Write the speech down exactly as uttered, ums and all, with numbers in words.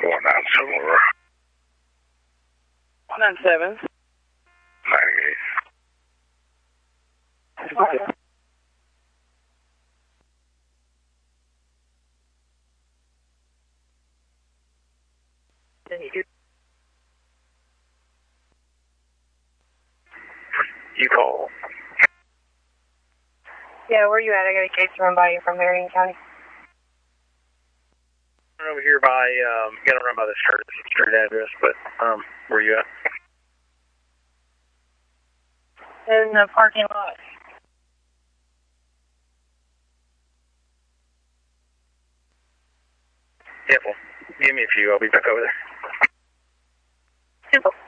one nine seven Aurora. one nine seven. ninety-eight. Okay. You call. Yeah, where you at? I got a case to run by you from Marion County. I'm over here by, um, gotta run by the street, street address, but, um, where you at? In the parking lot. Yeah, well, give me a few, I'll be back over there. Simple.